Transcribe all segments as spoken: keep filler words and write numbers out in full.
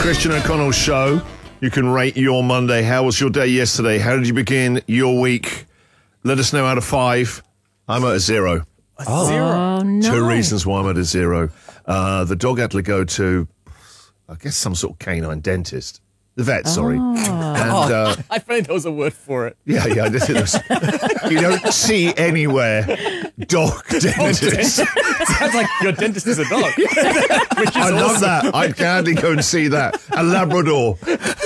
Christian O'Connell Show. You can rate your Monday. How was your day yesterday? How did you begin your week? Let us know out of five. I'm at a zero. A oh. zero? Oh, no. Two reasons why I'm at a zero. Uh, the dog had to go to, I guess, some sort of canine dentist. The vet, sorry. Oh. And, uh, I found there was a word for it. Yeah, yeah. This is, you don't see anywhere dog dentist. Sounds like your dentist is a dog. Which is I awesome. love that. I'd gladly go and see that. A Labrador.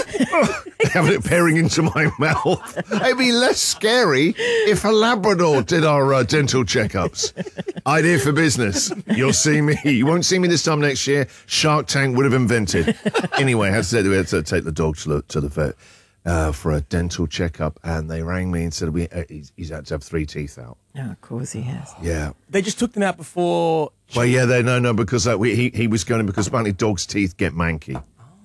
Having it peering into my mouth. It'd be less scary if a Labrador did our uh, dental checkups. Idea for business. You'll see me. You won't see me this time next year. Shark Tank would have invented. Anyway, I had to, say, we had to take the dog to the, to the vet uh, for a dental checkup, and they rang me and said we, uh, he's, he's had to have three teeth out. Oh, of course he has. Yeah. They just took them out before... Well, yeah, they no, no, because uh, we, he, he was going because apparently dogs' teeth get manky.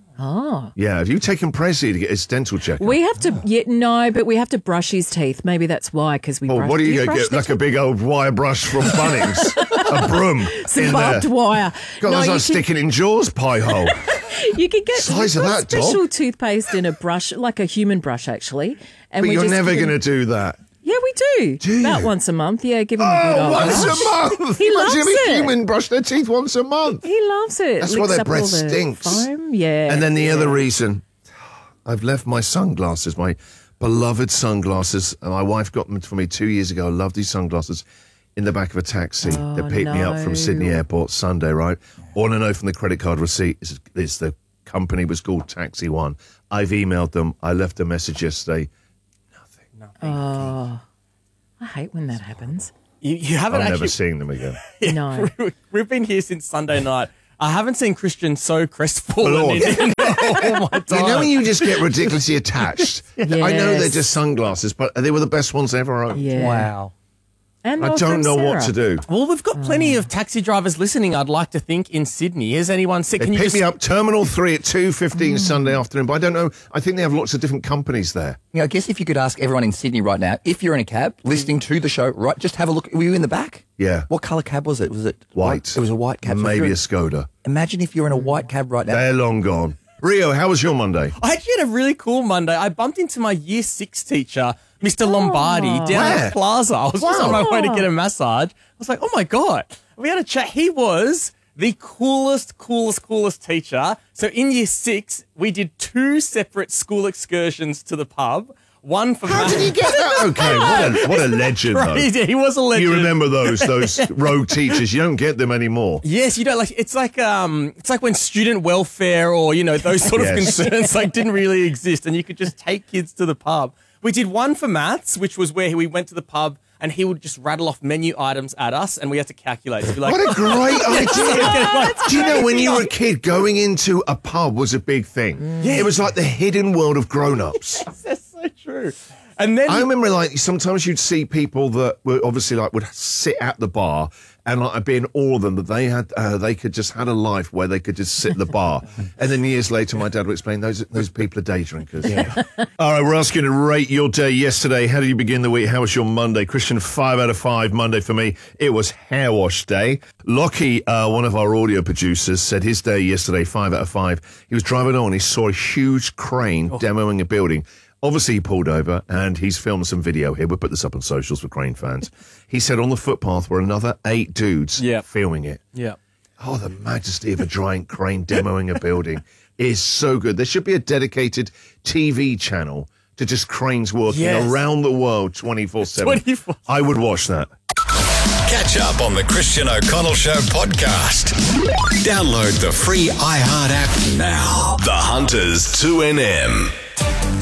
Oh. Yeah, have you taken Prezi to get his dental checkup? We have to, yeah, no, but we have to brush his teeth. Maybe that's why, because we Oh, brush. what are do you going to brush get? the Like a big old wire brush from Bunnings? A broom Some in barbed there. wire. God, No, that's you like can- sticking in Jaws pie hole. You could get Size we've of got that, dog. special toothpaste in a brush, like a human brush, actually. And But we you're just never give him- going to do that. Yeah, we do. Do About you? once a month. Yeah, give him a good Oh, old once brush. a month. He Imagine loves if a it. human brush their teeth once a month. He loves it. That's why Licks their up breath all the stinks. foam. Yeah. And then the yeah. other reason, I've left my sunglasses, my beloved sunglasses. And my wife got them for me two years ago. I love these sunglasses. In the back of a taxi. Oh, they picked me up from no. Sydney Airport Sunday, right? All I know from the credit card receipt is, is the company was called Taxi One. I've emailed them. I left a message yesterday. Nothing. Nothing. Oh, I hate when that happens. You, you haven't I'm actually... never seeing them again. No. We've been here since Sunday night. I haven't seen Christian so crestfallen Lord. in, in all my time. You know when you just get ridiculously attached? I know they're Yes. just sunglasses, but they were the best ones I ever owned. Yeah. Wow. And I they're don't from know what Sarah. to do. Well, we've got plenty of taxi drivers listening, I'd like to think, in Sydney. Has anyone said... They Can you pick just... me up Terminal three at two fifteen Sunday afternoon, but I don't know. I think they have lots of different companies there. You know, I guess if you could ask everyone in Sydney right now, if you're in a cab listening to the show, right, just have a look. Were you in the back? Yeah. What colour cab was it? Was it White. It was a white cab. So if Maybe you're a in- Skoda. Imagine if you're in a white cab right now. They're long gone. Rio, how was your Monday? I actually had a really cool Monday. I bumped into my year six teacher, Mister Lombardi, down Where? at Plaza. I was just Wow. on my way to get a massage. I was like, oh my God. We had a chat. He was the coolest, coolest, coolest teacher. So in year six, we did two separate school excursions to the pub. One for How maths. did he get that? Okay, what a, what a legend, though. Right, he was a legend. You remember those those rogue teachers? You don't get them anymore. Yes, you don't like. It's like um, it's like when student welfare or you know those sort of Yes. concerns like didn't really exist, and you could just take kids to the pub. We did one for maths, which was where we went to the pub and he would just rattle off menu items at us, and we had to calculate. So be like, What a great idea! Do you know when you were a kid, going into a pub was a big thing? Yeah. It was like the hidden world of grown-ups. That's so true. And then I remember, like, sometimes you'd see people that were obviously like would sit at the bar, and like I'd be in awe of them that they had, uh, they could just had a life where they could just sit at the bar. And then years later, my dad would explain those those people are day drinkers. Yeah. All right, we're asking to rate your day yesterday. How did you begin the week? How was your Monday? Christian, five out of five. Monday for me, it was hair wash day. Lockie, uh, one of our audio producers, said his day yesterday, five out of five. He was driving on, he saw a huge crane Oh. demoing a building. Obviously, he pulled over, and he's filmed some video here. We'll put this up on socials for Crane fans. He said on the footpath were another eight dudes Yeah. filming it. yeah. Oh, the majesty of a giant crane demoing a building is so good. There should be a dedicated T V channel to just cranes working Yes. around the world twenty-four seven. twenty-four I would watch that. Catch up on the Christian O'Connell Show podcast. Download the free iHeart app now. The Hunters two N M.